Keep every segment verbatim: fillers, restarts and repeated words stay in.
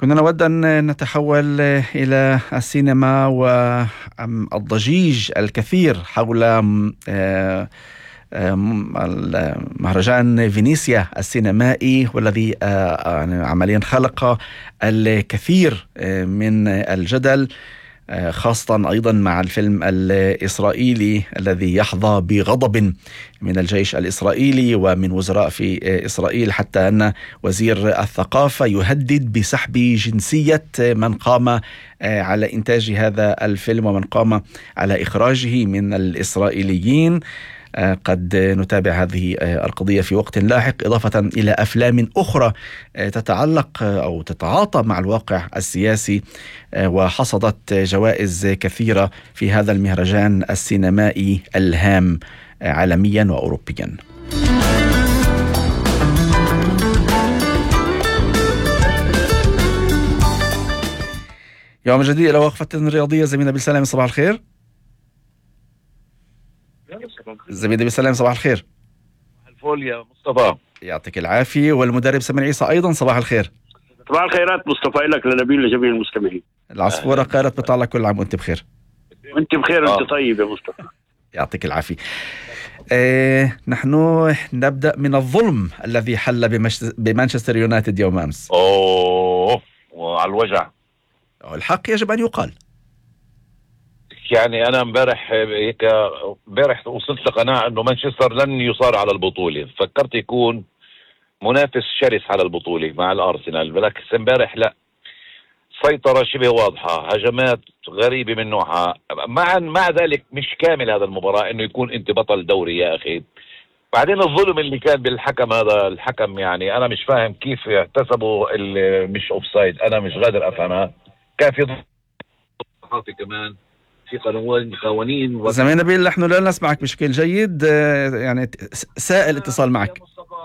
كنا نود أن نتحول إلى السينما والضجيج الكثير حول مهرجان فينيسيا السينمائي، والذي عمليا خلق الكثير من الجدل، خاصة أيضا مع الفيلم الإسرائيلي الذي يحظى بغضب من الجيش الإسرائيلي ومن وزراء في إسرائيل، حتى أن وزير الثقافة يهدد بسحب جنسية من قام على إنتاج هذا الفيلم ومن قام على إخراجه من الإسرائيليين. قد نتابع هذه القضية في وقت لاحق، إضافة إلى أفلام أخرى تتعلق أو تتعاطى مع الواقع السياسي وحصدت جوائز كثيرة في هذا المهرجان السينمائي الهام عالميا وأوروبيا. يوم جديد إلى وقفة رياضية. زميلنا بالسلام، صباح الخير. زميلي بالسلام، صباح الخير. الفول يا مصطفى، يعطيك العافية. والمدرب سمير عيسى أيضا صباح الخير. صباح الخيرات مصطفى، لك لنبيل لجميع المستمعين. العصفورة آه. قالت بتطلع كل عام وانت بخير. وانت بخير وانت آه. طيب يا مصطفى، يعطيك العافية. آه نحن نبدأ من الظلم الذي حل بمش... بمانشستر يونايتد يوم أمس. أوه وعلى الوجع. الحق يجب أن يقال. يعني أنا امبارح هيك امبارح وصلت لقناعة إنه مانشستر لن يصار على البطولة، فكرت يكون منافس شرس على البطولة مع الأرسنال، بالعكس امبارح لا، سيطرة شبه واضحة، هجمات غريبة من نوعها. مع مع ذلك مش كامل هذا المباراة إنه يكون أنت بطل دوري يا أخي. بعدين الظلم اللي كان بالحكم، هذا الحكم يعني أنا مش فاهم كيف احتسبوا مش أوفسايد، أنا مش قادر أفهمها. كان في ضغط كمان في قانون قوانين. زميلنا نبيل، نحن لا نسمعك بشكل جيد، يعني سائل اتصال معك.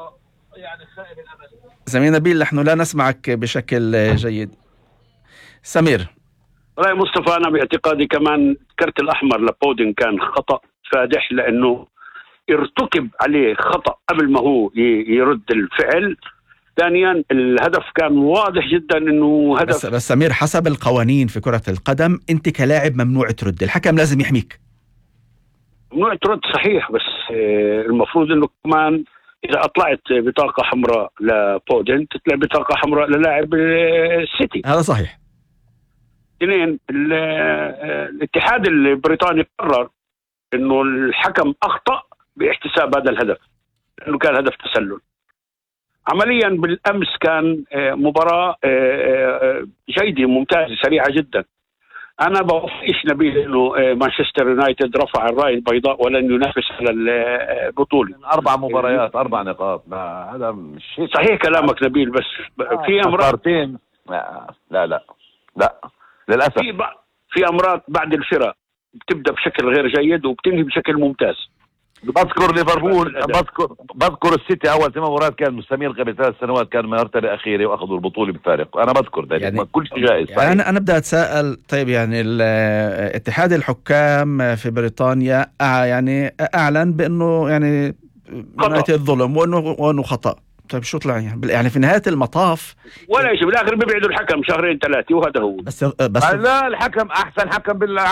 زميلنا نبيل، نحن لا نسمعك بشكل جيد. سمير. والله مصطفى، أنا باعتقادي كمان الكرت الأحمر لبودين كان خطأ فادح، لأنه ارتكب عليه خطأ قبل ما هو يرد الفعل. ثانيا الهدف كان واضح جدا انه هدف. بس, بس سمير، حسب القوانين في كرة القدم انت كلاعب ممنوع ترد، الحكم لازم يحميك. ممنوع ترد صحيح، بس المفروض انه كمان اذا اطلعت بطاقة حمراء لبودين تطلع بطاقة حمراء للاعب السيتي. هذا صحيح. اثنين، الاتحاد البريطاني قرر انه الحكم اخطأ باحتساب هذا الهدف لانه كان هدف تسلل. عمليا بالأمس كان مباراة جيدة ممتازة سريعة جدا. أنا بوافقش نبيل إنه مانشستر يونايتد رفع الراية البيضاء ولن ينافس على البطولة. أربع مباريات أربع نقاط، هذا مش صحيح كلامك نبيل، بس في أمراض. لا لا لا لا للأسف في, في أمراض بعد الفرق بتبدأ بشكل غير جيد وبتنهي بشكل ممتاز. بذكر ليفربول، بذكر بذكر السيتي اول ثمان مباريات كان مستمر، قبل ثلاث سنوات كان مرتبه اخيره واخذوا البطوله بفارق. انا بذكر ذلك يعني كل شيء جائز. يعني انا انا بدي اتساءل، طيب يعني اتحاد الحكام في بريطانيا يعني اعلن بانه يعني يونايتد الظلم وانه وانه خطا. طيب شو طلع يعني؟ يعني في نهايه المطاف ولا شيء، بالاخر بيبعدوا الحكم شهرين ثلاثه وهذا هو. بس بس لا، الحكم احسن حكم بالله.